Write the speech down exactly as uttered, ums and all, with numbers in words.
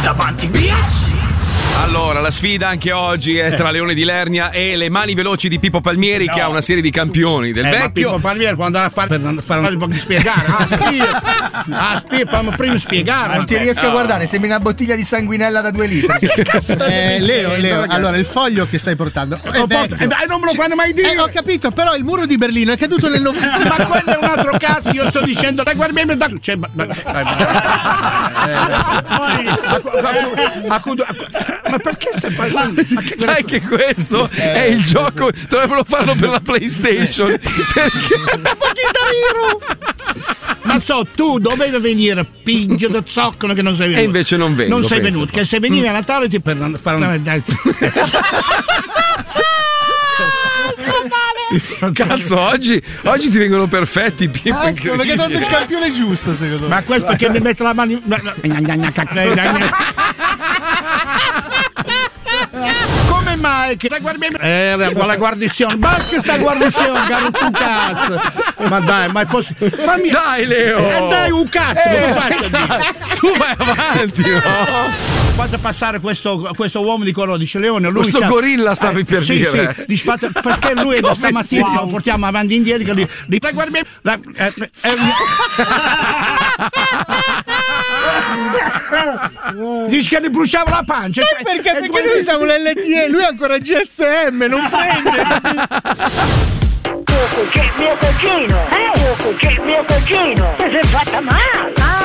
davanti, bitch! Allora, la sfida anche oggi è tra Leone di Lernia e le mani veloci di Pippo Palmieri, no. che ha una serie di campioni del eh, vecchio. Ma Pippo Palmieri può andare a fare per fare un po' di spiegare. Ah, spia, ah, spia, fammi prima spiegare. Non ti riesco no. a guardare, sembri una bottiglia di sanguinella da due litri. Che cazzo eh, Leo, Leo, allora il foglio che stai portando è vecchio. Eh, dai, non me lo fanno mai dire. Eh, ho capito, però il muro di Berlino è caduto nel novembre. Ma quello è un altro cazzo, io sto dicendo, dai, guarda me da. Cioè, ma, ma, dai, ma, ma perché stai parlando? Sai che questo eh, è il gioco, dovrebbero farlo per la PlayStation. Perché ma so, tu dovevi venire, pingio da zoccolo che non sei venuto. E invece non vengo. Non sei penso. venuto, che se venivi a Natale ti per fare un. Cazzo, oggi, oggi ti vengono perfetti, Pippo. Cazzo, perché dato il campione giusto, secondo me. Ma questo perché mi mette la mano. Come mai che la guardia era con la guarnizione? Basta sta guarnizione, caro tu cazzo. Ma dai, ma è possibile? Fammi dai Leo. Eh, dai un cazzo, eh, come faccio a dire? Tu vai avanti, no? Fate passare questo, questo uomo di colore, dice Leone. Lui questo gorilla stavi eh, per sì, dire. Sì, dice, fate, perché lui è da stamattina wow. Lo portiamo avanti e indietro. Di, di, la guardia, la, eh, eh, dice che gli bruciava la pancia. Sai perché? Perché noi usiamo l'L T E, lui ha ancora G S M, non prende. Mio cugino, eh? Mio cugino, mio cugino, ti sei fatta male, ah?